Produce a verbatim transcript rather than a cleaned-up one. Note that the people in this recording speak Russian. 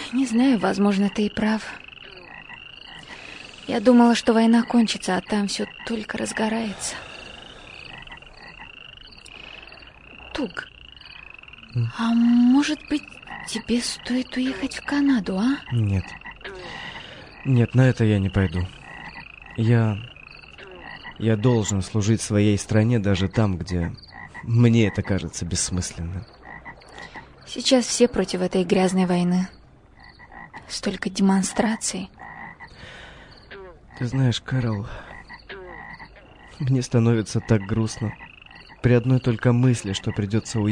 Не знаю, возможно, ты и прав. Я думала, что война кончится, а там все только разгорается. Туг, а может быть, тебе стоит уехать в Канаду, а? Нет. Нет, на это я не пойду. Я... Я должен служить своей стране даже там, где мне это кажется бессмысленным. Сейчас все против этой грязной войны. Столько демонстраций. Ты знаешь, Кэрол, мне становится так грустно при одной только мысли, что придется уехать.